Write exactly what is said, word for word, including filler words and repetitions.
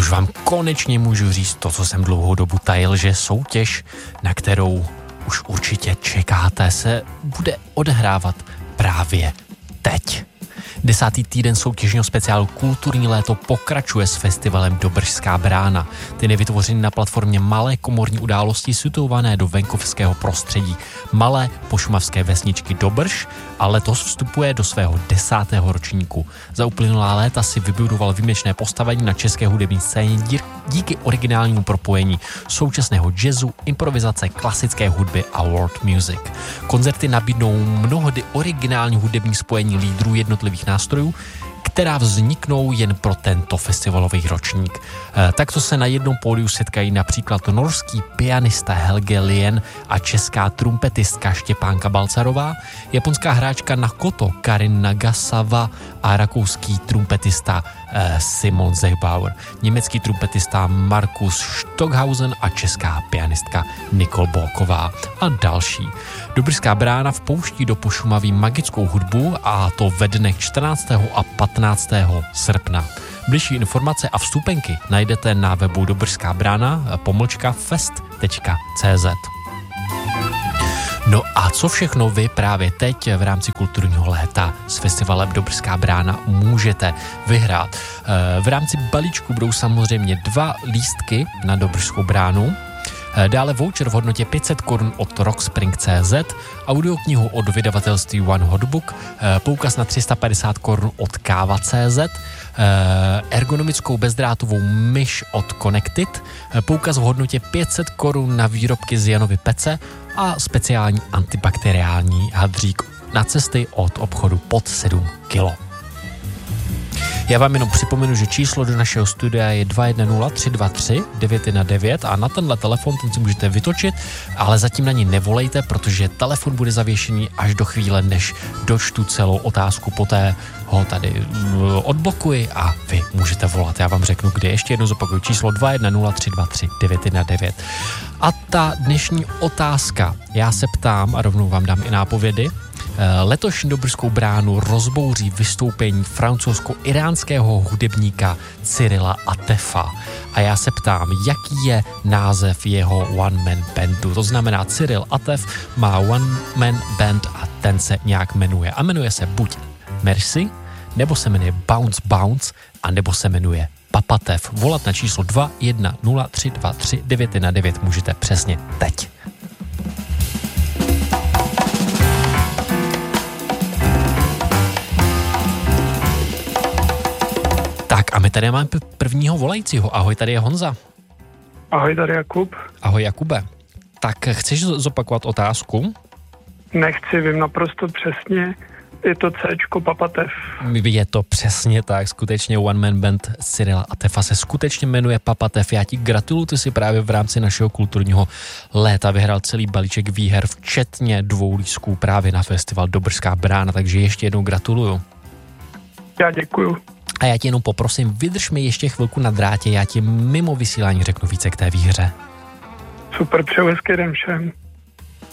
vám konečně můžu říct to, co jsem dlouhou dobu tajil, že soutěž, na kterou už určitě čekáte, se bude odehrávat právě teď. Desátý týden soutěžního speciálu Kulturní léto pokračuje s festivalem Dobržská brána. Ten je vytvořený na platformě malé komorní události situované do venkovského prostředí malé pošumavské vesničky Dobrš a letos vstupuje do svého desátého ročníku. Za uplynulá léta si vybudoval výjimečné postavení na české hudební scéně díky originálnímu propojení současného jazzu, improvizace, klasické hudby a world music. Koncerty nabídnou mnohdy originální hudební spojení lídrů jednotlivých nástrojů, která vzniknou jen pro tento festivalový ročník. E, takto se na jednom pódiu setkají například norský pianista Helge Lien a česká trumpetistka Štěpánka Balcarová, japonská hráčka na koto Karin Nagasawa a rakouský trumpetista e, Simon Zechbauer, německý trumpetista Markus Stockhausen a česká pianistka Nicole Bolková a další. Dobrská brána vpouští do Pošumaví magickou hudbu a to ve dnech čtrnáctého a patnáctého srpna. Bližší informace a vstupenky najdete na webu Dobrská brána pomlčka fest tečka cé zet. No a co všechno vy právě teď v rámci kulturního léta s festivalem Dobrská brána můžete vyhrát? V rámci balíčku budou samozřejmě dva lístky na Dobrskou bránu, dále voucher v hodnotě pět set korun od rockspring tečka cé zet, audioknihu od vydavatelství One Hot Book, poukaz na tři sta padesát korun od káva tečka cé zet, ergonomickou bezdrátovou myš od Connected, poukaz v hodnotě pět set korun na výrobky z Janovy pece a speciální antibakteriální hadřík na cesty od obchodu pod sedm kilo. Já vám jenom připomenu, že číslo do našeho studia je dva jedna nula tři dva tři devět jedna devět a na tenhle telefon ten si můžete vytočit, ale zatím na ní nevolejte, protože telefon bude zavěšený až do chvíle, než dočtu celou otázku, poté ho tady odblokuji a vy můžete volat. Já vám řeknu, kde. Ještě jednou zopakuju číslo dva jedna nula tři dva tři devět jedna devět. A ta dnešní otázka, já se ptám a rovnou vám dám i nápovědy. Letošní Dobrskou bránu rozbouří vystoupení francouzsko-iránského hudebníka Cyrila Atefa. A já se ptám, jaký je název jeho one-man bandu. To znamená, Cyril Atef má one-man band a ten se nějak jmenuje. A jmenuje se buď Merci, nebo se jmenuje Bounce Bounce, a nebo se jmenuje Papatev. Volat na číslo dva jedna nula tři dva tři devět jedna devět můžete přesně teď. Tak a my tady máme prvního volajícího. Ahoj, tady je Honza. Ahoj, tady Jakub. Ahoj, Jakube. Tak chceš zopakovat otázku? Nechci, vím naprosto přesně. Je to Cčko Papatev. Je to přesně tak, skutečně one man band Cyrila Atefa se skutečně jmenuje Papatev. Já ti gratuluju, ty si právě v rámci našeho kulturního léta vyhrál celý balíček výher, včetně dvou lístků právě na festival Dobrská brána, takže ještě jednou gratuluju. Já děkuju. A já tě jenom poprosím, vydrž mi ještě chvilku na drátě, já ti mimo vysílání řeknu více k té výhře. Super, přeju hezký den všem.